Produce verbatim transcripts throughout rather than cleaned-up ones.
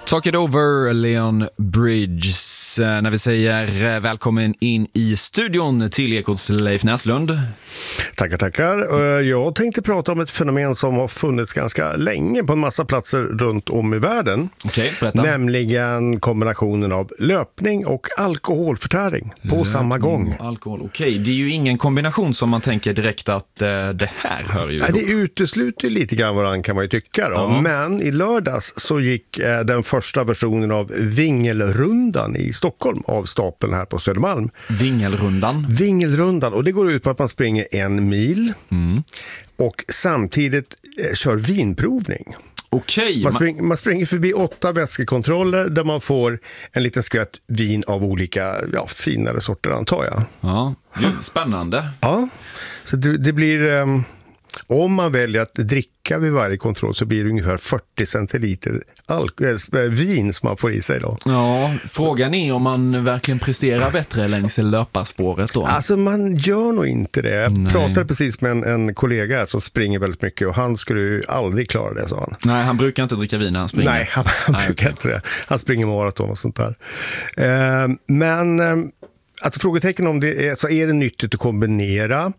Talk it over, Leon Bridges. När vi säger välkommen in i studion till Ekots Leif Näslund. Tackar, tackar. Jag tänkte prata om ett fenomen som har funnits ganska länge på en massa platser runt om i världen. Okej, berätta. Nämligen kombinationen av löpning och alkoholförtäring på löpning samma gång. Alkohol, okej. Det är ju ingen kombination som man tänker direkt att eh, det här hör ju ja, det utesluter lite grann varandra, kan man ju tycka. Då. Ja. Men i lördags så gick eh, den första versionen av Vingelrundan i Stockholm av stapeln här på Södermalm. Vingelrundan? Vingelrundan, och det går ut på att man springer en mil mm. och samtidigt eh, kör vinprovning. Okej. Man, spring, man springer förbi åtta vätskekontroller där man får en liten skvätt vin av olika ja, finare sorter, antar jag. Ja, spännande. Ja, så det, det blir... Um, om man väljer att dricka vid varje kontroll så blir det ungefär fyrtio centiliter alk- äh, vin som man får i sig då. Ja, frågan är om man verkligen presterar bättre längs löparspåret då. Alltså man gör nog inte det. Jag Nej. pratade precis med en, en kollega som springer väldigt mycket och han skulle ju aldrig klara det, sa han. Nej, han brukar inte dricka vin när han springer. Nej, han, han Nej, brukar okay. inte det. Han springer maraton och sånt där. Uh, men... Um, Alltså frågetecken om det är, så är det nyttigt att kombinera.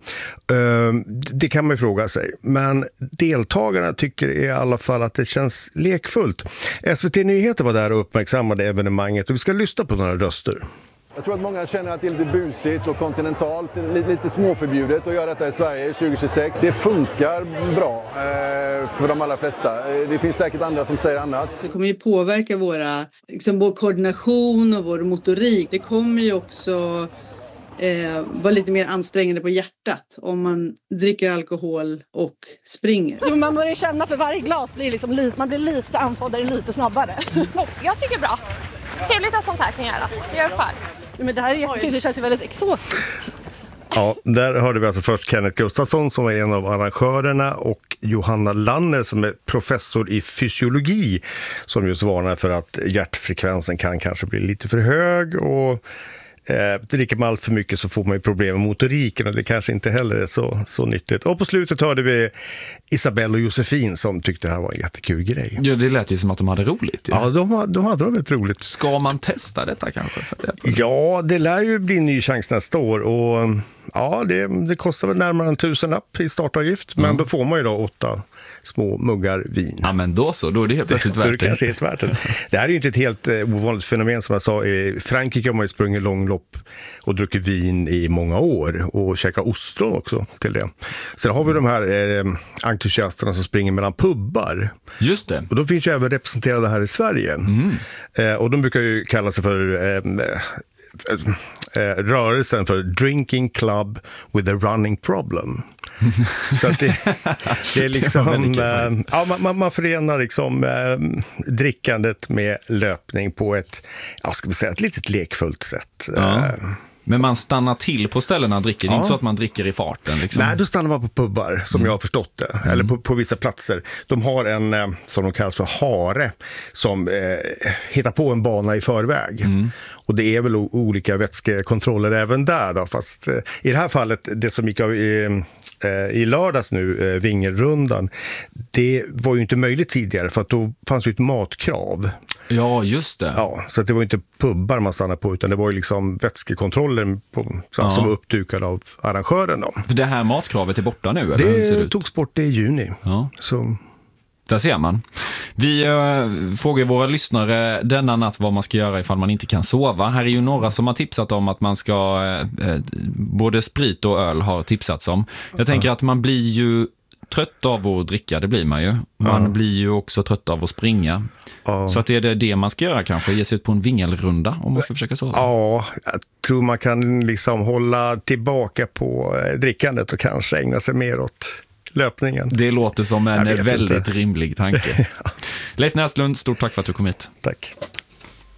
Det kan man ju fråga sig. Men deltagarna tycker i alla fall att det känns lekfullt. S V T Nyheter var där och uppmärksammade evenemanget och vi ska lyssna på några röster. Jag tror att många känner att det är lite busigt och kontinentalt, lite, lite småförbjudet att göra detta i Sverige tjugo tjugosex. Det funkar bra eh, för de allra flesta. Det finns säkert andra som säger annat. Det kommer ju påverka våra, liksom, vår koordination och vår motorik. Det kommer ju också eh, vara lite mer ansträngande på hjärtat om man dricker alkohol och springer. Jo, man börjar känna för varje glas blir liksom lite, man blir lite andfåddare lite snabbare. Jag tycker bra. Trevligt att sånt här kan göras. Det gör för. Men det här är jättekul, det känns ju väldigt exotiskt. Ja, där hörde vi alltså först Kenneth Gustafsson som är en av arrangörerna och Johanna Lanner som är professor i fysiologi som just varnar för att hjärtfrekvensen kan kanske bli lite för hög och eh, dricker man allt för mycket så får man ju problem med motoriken och det kanske inte heller är så, så nyttigt. Och på slutet hörde vi Isabelle och Josefin som tyckte det här var en jättekul grej. Ja, det lät ju som att de hade roligt. Ja, ja de, de hade väldigt roligt. Ska man testa detta kanske? För det? Ja, det lär ju bli en ny chans nästa år och ja, det, det kostar väl närmare en tusen lapp i startavgift, men mm. då får man ju då åtta små muggar vin. Ja, men då så, då är det helt plötsligt värt det. Det kanske är helt värt det. Det här är ju inte ett helt eh, ovanligt fenomen som jag sa. I Frankrike har man ju sprungit långlopp och druckit vin i många år och käkat ostron också till det. Sen har vi de här eh, entusiasterna som springer mellan pubbar. Just det. Och de finns ju även representerade här i Sverige. Mm. Eh, och de brukar ju kalla sig för... Eh, Eh, rörelsen för Drinking Club with a Running Problem. Så att det, det är liksom det eh, ja, man, man förenar liksom eh, drickandet med löpning på ett, ja, ska vi säga, ett litet lekfullt sätt. Ja. Eh, Men man stannar till på ställena och dricker. Det är ja. inte så att man dricker i farten. Liksom. Nej, då stannar man på pubbar, som mm. jag har förstått det. Mm. Eller på, på vissa platser. De har en, eh, som de kallas för hare, som eh, hittar på en bana i förväg. Mm. Och det är väl o- olika vätskekontroller även där då. Fast eh, i det här fallet, det som gick av i, eh, i lördags nu, eh, Vingelrundan, det var ju inte möjligt tidigare för att då fanns ju ett matkrav. Ja, just det. Ja, så att det var inte pubbar man stannade på utan det var ju liksom vätskekontrollen på, ja. som var uppdukad av arrangören då. Det här matkravet är borta nu? Eller? Det, det togs bort i juni. Ja. Så... Där ser man. Vi äh, frågar våra lyssnare denna natt vad man ska göra ifall man inte kan sova. Här är ju några som har tipsat om att man ska, äh, både sprit och öl har tipsats om. Jag tänker ja. att man blir ju trött av att dricka, det blir man ju. Man ja. blir ju också trött av att springa. Ja. Så att är det det man ska göra kanske, ge sig ut på en vingelrunda om man ska försöka sova. Ja, jag tror man kan liksom hålla tillbaka på drickandet och kanske ägna sig mer åt löpningen. Det låter som en väldigt inte. rimlig tanke. Leif Näslund, stort tack för att du kom hit. Tack.